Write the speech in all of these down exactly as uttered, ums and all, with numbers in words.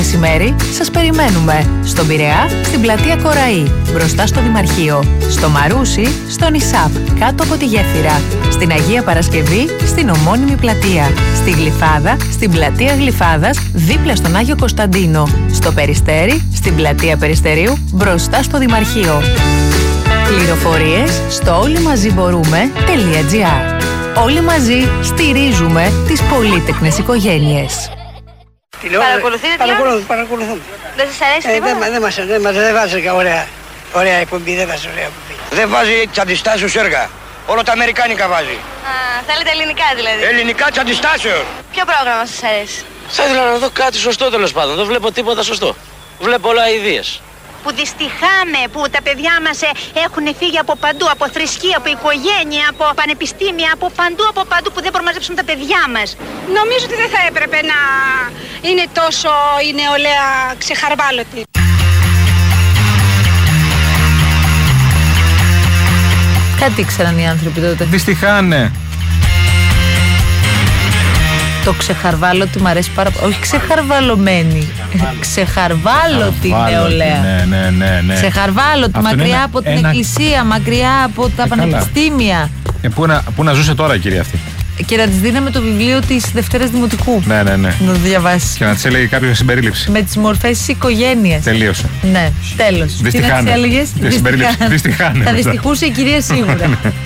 μεσημέρι σας περιμένουμε στον Πειραιά, στην πλατεία Κοραή, μπροστά στο Δημαρχείο, στο Μαρούσι, στον Ισάπ, κάτω από τη Γέφυρα, στην Αγία Παρασκευή, στην ομώνυμη πλατεία, στη Γλυφάδα, στην πλατεία Γλυφάδας, δίπλα στον Άγιο Κωνσταντίνο, στο Περιστέρι, στην πλατεία Περιστερίου, μπροστά στο Δημαρχείο. Πληροφορίες στο όλοιμαζιμπορούμε.gr. Όλοι μαζί στηρίζουμε τις πολύτεκνες οικογένειες. Παρακολουθείτε Παρακολουθούμε, παρακολουθούμε. Δεν σας αρέσει Ε, τίποτα? δεν, δεν μας, δεν, μας, δεν βάζει ωραία, ωραία εκπομπή, δεν βάζει ωραία εκπομπή. Δεν βάζει τσαντιστάσεως έργα. Όλα τα αμερικάνικα βάζει. Α, θέλετε ελληνικά δηλαδή. Ελληνικά τσαντιστάσεως. Ποιο πρόγραμμα σας αρέσει? Θα ήθελα να δω κάτι σωστό, τέλος πάντων. Δεν βλέπω τίποτα σωστό. Βλέπω όλα ιδίες. Που δυστυχάμε που τα παιδιά μας ε, έχουν φύγει από παντού, από θρησκεία, από οικογένεια, από πανεπιστήμια, από παντού, από παντού που δεν μπορούμε να μαζέψουμε τα παιδιά μας. Νομίζω ότι δεν θα έπρεπε να είναι τόσο η νεολαία ξεχαρβάλωτη. Κάτι ήξεραν οι άνθρωποι τότε. Δυστυχάνε. Το ξεχαρβάλωτη μ' αρέσει πάρα πολύ. Όχι ξεχαρβαλωμένη. Ξεχαρβάλωτη νεολαία. Ναι, ναι, ναι, ναι. Ξεχαρβάλωτη, Αυτό μακριά είναι από την ένα... εκκλησία, μακριά από τα ε, πανεπιστήμια. Ε, πού, να, πού να ζούσε τώρα η κυρία αυτή. Και να της δίναμε το βιβλίο της Δευτέρας Δημοτικού. Ναι, ναι, ναι. Να το διαβάσει. Και να της έλεγε κάποια συμπερίληψη. Με τις μορφές της οικογένειας. Τελείωσε. Ναι, τέλος. Δυστυχάνε. Τι να της έλεγες? Δυστυχάνε. Δυστυχάνε. Θα δυστυχούσε η κυρία σίγουρα.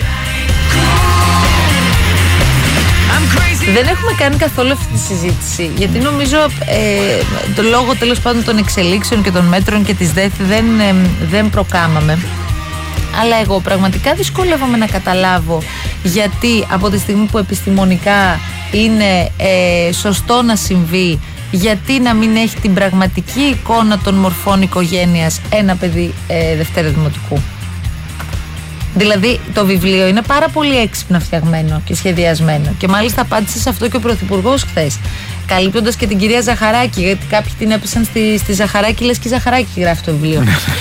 Δεν έχουμε κάνει καθόλου αυτή τη συζήτηση, γιατί νομίζω ε, το λόγο τέλος πάντων των εξελίξεων και των μέτρων και της ΔΕΘ δεν, ε, δεν προκάμαμε. Αλλά εγώ πραγματικά δυσκολεύομαι να καταλάβω γιατί από τη στιγμή που επιστημονικά είναι ε, σωστό να συμβεί, γιατί να μην έχει την πραγματική εικόνα των μορφών οικογένειας ένα παιδί ε, Δευτέρα Δημοτικού. Δηλαδή το βιβλίο είναι πάρα πολύ έξυπνα φτιαγμένο και σχεδιασμένο και μάλιστα απάντησε σε αυτό και ο Πρωθυπουργός χθες, καλύπτοντας και την κυρία Ζαχαράκη, γιατί κάποιοι την έπεσαν στη, στη Ζαχαράκη, λες και η Ζαχαράκη γράφει το βιβλίο.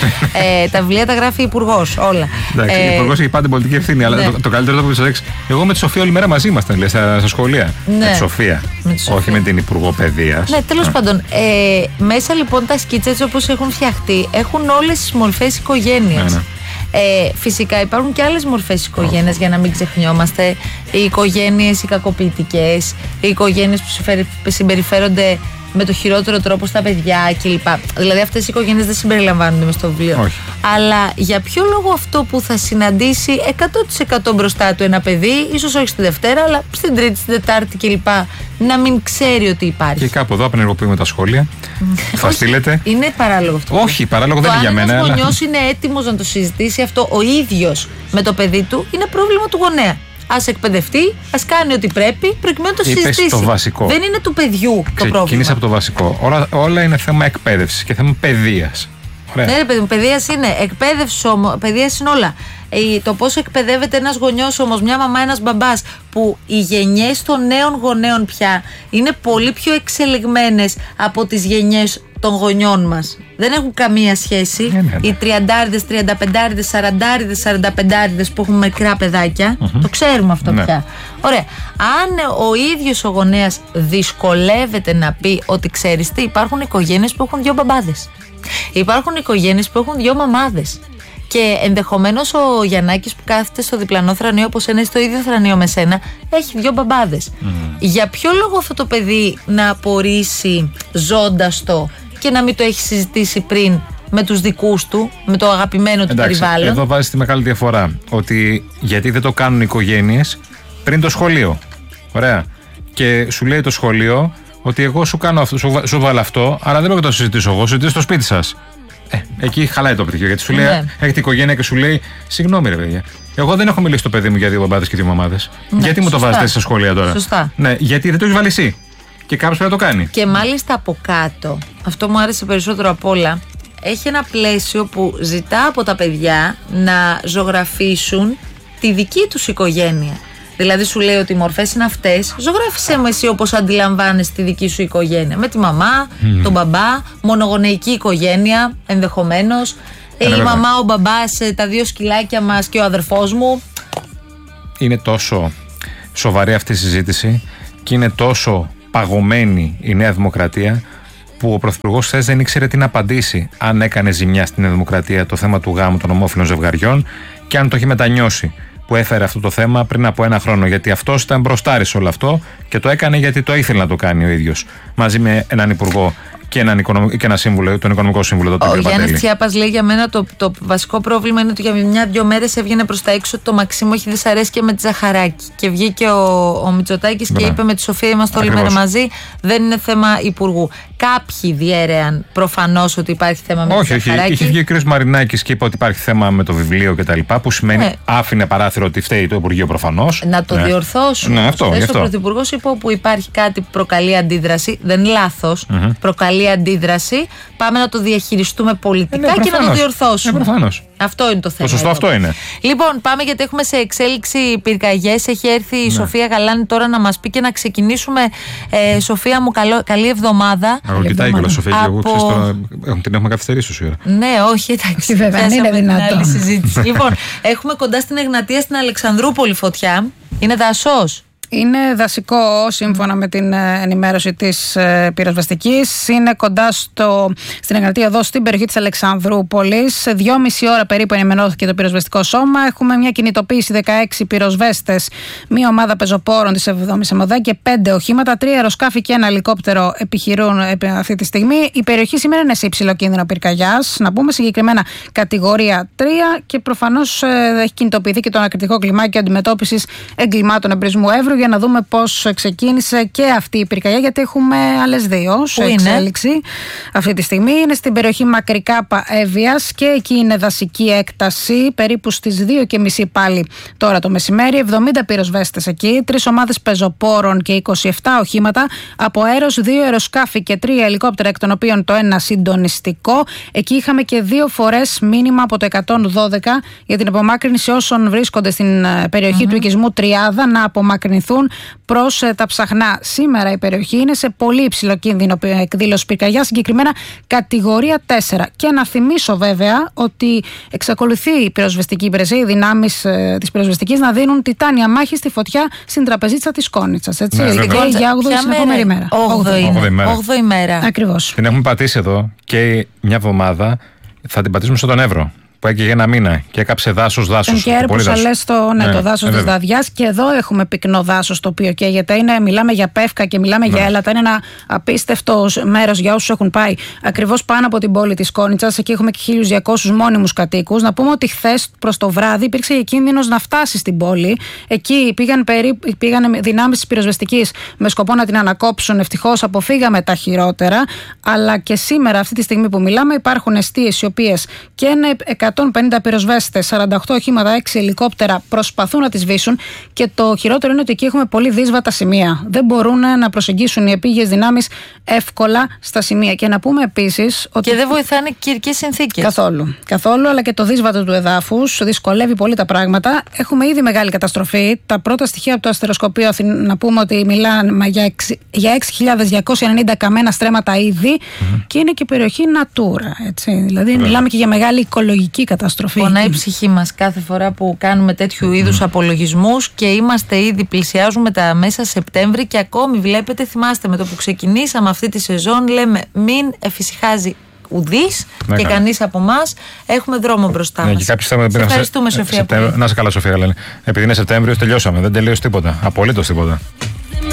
ε, τα βιβλία τα γράφει Υπουργός, όλα. Εντάξει, ε, ο Υπουργός έχει πάντα πολιτική ευθύνη, αλλά ναι. το, το καλύτερο το που σας εγώ με τη Σοφία όλη μέρα μαζί ήμασταν, λέει, στα, στα σχολεία. Ναι. Με τη Σοφία. Με τη Σοφία. Όχι με την Υπουργό Παιδείας. Ναι, τέλος πάντων. Ε, μέσα λοιπόν τα σκίτσα έτσι όπως έχουν φτιαχτεί έχουν όλες τις μορφές οικογένειας. Ναι, ναι. Ε, φυσικά υπάρχουν και άλλες μορφές οικογένειας, για να μην ξεχνιόμαστε. Οι οικογένειες οι κακοποιητικές, οι οικογένειες που συμπεριφέρονται με το χειρότερο τρόπο στα παιδιά κλπ. Δηλαδή αυτές οι οικογένειες δεν συμπεριλαμβάνονται μες στο βιβλίο. Όχι. Αλλά για ποιο λόγο αυτό που θα συναντήσει εκατό τοις εκατό μπροστά του ένα παιδί, ίσως όχι στη Δευτέρα, αλλά στην Τρίτη, στην Τετάρτη κλπ. Να μην ξέρει ότι υπάρχει. Και κάπου εδώ απενεργοποιούμε τα σχόλια. Θα στείλετε. Είναι παράλογο αυτό. Όχι, παράλογο δεν είναι για μένα. Αν ένας αλλά... γονιός είναι έτοιμος να το συζητήσει αυτό ο ίδιος με το παιδί του, είναι πρόβλημα του γονέα. Ας εκπαιδευτεί, ας κάνει ό,τι πρέπει, προκειμένου να το Είπες συζητήσει. το βασικό. Δεν είναι του παιδιού το πρόβλημα. Ξεκίνησα από το βασικό. Όλα, όλα είναι θέμα εκπαίδευσης και θέμα παιδείας. Ωραία. Ναι, ρε παιδί μου, παιδείας είναι. Εκπαίδευση όμως, παιδείας είναι όλα. Ε, το πώς εκπαιδεύεται ένας γονιός όμως, μια μαμά, ένας μπαμπάς, που οι γενιές των νέων γονέων πια είναι πολύ πιο εξελιγμένες από τις γενιές των γονιών μας. Δεν έχουν καμία σχέση. Ναι, ναι, ναι. Οι τριαντάριδες, τριανταπεντάριδες, σαραντάριδες, σαρανταπεντάριδες που έχουν μικρά παιδάκια, mm-hmm. το ξέρουμε αυτό ναι. πια. Ωραία. Αν ο ίδιος ο γονέας δυσκολεύεται να πει ότι ξέρεις τι, υπάρχουν οικογένειες που έχουν δύο μπαμπάδες. Υπάρχουν οικογένειες που έχουν δύο μαμάδες. Και ενδεχομένως ο Γιαννάκης που κάθεται στο διπλανό θρανείο, όπως είναι στο ίδιο θρανείο με σένα, έχει δύο μπαμπάδες. Mm. Για ποιο λόγο αυτό το παιδί να απορρίσει ζώντας το και να μην το έχει συζητήσει πριν με τους δικούς του, με το αγαπημένο του Εντάξει, περιβάλλον? εδώ βάζει τη μεγάλη διαφορά. Ότι γιατί δεν το κάνουν οι οικογένειες πριν το σχολείο. Ωραία. Και σου λέει το σχολείο ότι εγώ σου κάνω αυτό, σου, σου βάλω αυτό, αλλά δεν πρέπει να το συζητήσω εγώ, συζητήσω στο σπίτι σας. Ε, εκεί χαλάει το πτυχίο. Γιατί σου λέει, ναι. Έχετε οικογένεια και σου λέει, συγγνώμη ρε παιδιά, εγώ δεν έχω μιλήσει στο παιδί μου για δύο μπαμπάδες και δύο μαμάδες. Ναι, γιατί μου το βάζετε στα σχολεία τώρα? Σωστά. Ναι, γιατί δεν το έχει βάλει εσύ. Και κάποιος πρέπει να το κάνει. Και μάλιστα από κάτω, αυτό μου άρεσε περισσότερο απ' όλα, έχει ένα πλαίσιο που ζητά από τα παιδιά να ζωγραφίσουν τη δική τους οικογένεια. Δηλαδή σου λέει ότι οι μορφές είναι αυτές, ζωγράφισέ μου εσύ όπως αντιλαμβάνεσαι τη δική σου οικογένεια. Με τη μαμά, mm. τον μπαμπά, μονογονεϊκή οικογένεια ενδεχομένως, ε, η βέβαια. μαμά, ο μπαμπάς, τα δύο σκυλάκια μας και ο αδερφός μου. Είναι τόσο σοβαρή αυτή η συζήτηση και είναι τόσο παγωμένη η Νέα Δημοκρατία, που που ο Πρωθυπουργός χθες δεν ήξερε τι να απαντήσει αν έκανε ζημιά στην Δημοκρατία το θέμα του γάμου των ομόφυλων ζευγαριών και αν το έχει μετανιώσει που έφερε αυτό το θέμα πριν από ένα χρόνο. Γιατί αυτός ήταν μπροστάρης σε όλο αυτό και το έκανε γιατί το ήθελε να το κάνει ο ίδιος μαζί με έναν υπουργό και έναν, οικονομ... και ένα σύμβουλο, τον οικονομικό σύμβουλο. Τον ο Γιάννης Τσιάπας λέει: για μένα το, το βασικό πρόβλημα είναι ότι για μια-δυο μέρες έβγαινε προς τα έξω ότι το Μαξίμου έχει δυσαρέσκεια με τη Ζαχαράκη. Και βγήκε ο, ο Μητσοτάκης και είπε: με τη Σοφία είμαστε όλη μέρα μαζί. Δεν είναι θέμα υπουργού. Κάποιοι διέρεαν προφανώς ότι υπάρχει θέμα με όχι, τη Ζαχαράκη. Όχι, είχε βγει ο κ. Μαρινάκης και είπε ότι υπάρχει θέμα με το βιβλίο κτλ. Που σημαίνει ναι. άφηνε παράθυρο ότι φταίει το Υπουργείο προφανώς. Να το ναι. διορθώσουν. Ναι, αυτό. Ο Πρωθυπουργός είπε: όπου υπάρχει κάτι που προκαλεί αντίδραση, δεν είναι λάθος, mm-hmm. προκαλεί αντίδραση, πάμε να το διαχειριστούμε πολιτικά ε, ναι, και να το διορθώσουμε. Ε, προφανώς. Αυτό είναι το θέμα. Το σωστό αυτό είναι. Λοιπόν, πάμε γιατί έχουμε σε εξέλιξη πυρκαγιές. Έχει έρθει η ναι. Σοφία Γαλάνη τώρα να μας πει και να ξεκινήσουμε. Ε, Σοφία μου, καλό, καλή εβδομάδα. Αγωγητά η Σοφία και εγώ ξέρεις τώρα, την έχουμε καθυστερήσει όσο ώρα. Ναι, όχι, εντάξει. Βέβαια, είναι δυνατό. Λοιπόν, έχουμε κοντά στην Εγνατία στην Αλεξανδρούπολη φωτιά. Είναι δασός. Είναι δασικό σύμφωνα με την ενημέρωση της πυροσβεστικής. Είναι κοντά στο, στην Εγνατία εδώ στην περιοχή της Αλεξανδρούπολης. Σε δυόμιση ώρα περίπου ενημερώθηκε το πυροσβεστικό σώμα. Έχουμε μια κινητοποίηση δεκαέξι πυροσβέστες, μια ομάδα πεζοπόρων της εβδόμης ΕΜΟΔΕ και πέντε οχήματα. Τρία αεροσκάφη και ένα ελικόπτερο επιχειρούν αυτή τη στιγμή. Η περιοχή σήμερα είναι σε υψηλό κίνδυνο πυρκαγιάς. Να πούμε συγκεκριμένα κατηγορία τρία και προφανώς έχει κινητοποιηθεί και το ανακριτικό κλιμάκιο αντιμετώπισης εγκλημάτων εμπρισμού Εύρου για να δούμε πώς ξεκίνησε και αυτή η πυρκαγιά, γιατί έχουμε άλλες δύο σε εξέλιξη αυτή τη στιγμή. Είναι στην περιοχή Μακρικάπα Εύβοιας και εκεί είναι δασική έκταση, περίπου στις δύο και μισή πάλι τώρα το μεσημέρι. εβδομήντα πυροσβέστες εκεί, τρεις ομάδες πεζοπόρων και είκοσι επτά οχήματα από αέρος, δύο αεροσκάφη και τρία ελικόπτερα, εκ των οποίων το ένα συντονιστικό. Εκεί είχαμε και δύο φορές μήνυμα από το εκατόν δώδεκα για την απομάκρυνση όσων βρίσκονται στην περιοχή mm-hmm. του οικισμού Τριάδα να απομακρυνθούν προς τα ψαχνά. Σήμερα η περιοχή είναι σε πολύ υψηλό κίνδυνο εκδήλωση πυρκαγιάς, συγκεκριμένα κατηγορία τέσσερα. Και να θυμίσω βέβαια ότι εξακολουθεί η πυροσβεστική υπηρεσία, οι δυνάμεις ε, της πυροσβεστικής να δίνουν τιτάνια μάχη στη φωτιά στην τραπεζίτσα της Κόνιτσας. Έτσι, ναι, και για όγδοη στην επόμενη μέρα. όγδοη μέρα. Ακριβώς. Την έχουμε πατήσει εδώ και μια εβδομάδα θα την πατήσουμε στον Εύρο. Που έκαιγε ένα μήνα και έκαψε δάσος δάσος. Και έρπουσα λες το, ναι, ναι, το δάσος ναι, της Δαδιάς. Και εδώ έχουμε πυκνό δάσος το οποίο καίγεται. Είναι, μιλάμε για Πεύκα και μιλάμε ναι. για Έλατα. Είναι ένα απίστευτο μέρος για όσους έχουν πάει ακριβώς πάνω από την πόλη της Κόνιτσας. Εκεί έχουμε και χίλιους διακόσιους μόνιμους κατοίκους. Να πούμε ότι χθες προς το βράδυ υπήρξε κίνδυνος να φτάσει στην πόλη. Εκεί πήγαν, περί, πήγαν δυνάμεις της πυροσβεστικής με σκοπό να την ανακόψουν. Ευτυχώς αποφύγαμε τα χειρότερα. Αλλά και σήμερα, αυτή τη στιγμή που μιλάμε, υπάρχουν εστίες οι οποίες και είναι εκατόν πενήντα πυροσβέστες, σαράντα οκτώ οχήματα, έξι ελικόπτερα προσπαθούν να τις σβήσουν και το χειρότερο είναι ότι εκεί έχουμε πολύ δύσβατα σημεία. Δεν μπορούν να προσεγγίσουν οι επίγειες δυνάμεις εύκολα στα σημεία. Και να πούμε επίσης ότι. Και δεν βοηθάνε καιρικές συνθήκες. Καθόλου. Καθόλου, αλλά και το δύσβατο του εδάφους δυσκολεύει πολύ τα πράγματα. Έχουμε ήδη μεγάλη καταστροφή. Τα πρώτα στοιχεία από το αστεροσκοπείο να πούμε ότι μιλάνε για έξι χιλιάδες διακόσια ενενήντα καμένα στρέμματα ήδη mm-hmm. και είναι και περιοχή Natura. Έτσι. Δηλαδή, mm-hmm. μιλάμε και για μεγάλη οικολογική καταστροφή. Πονάει η ψυχή μας κάθε φορά που κάνουμε τέτοιου είδους mm. απολογισμούς και είμαστε ήδη, πλησιάζουμε τα μέσα Σεπτέμβρη και ακόμη βλέπετε, θυμάστε με το που ξεκινήσαμε αυτή τη σεζόν, λέμε μην εφησυχάζει ουδής ναι, και καλά. κανείς από εμάς, έχουμε δρόμο μπροστά ναι, μας. Σε ευχαριστούμε, σε... Σοφία. Σεπτέμβριο... Να είσαι καλά, Σοφία. Λένε. Επειδή είναι Σεπτέμβριος, τελειώσαμε. Δεν τελείωσε τίποτα. Απολύτως τίποτα.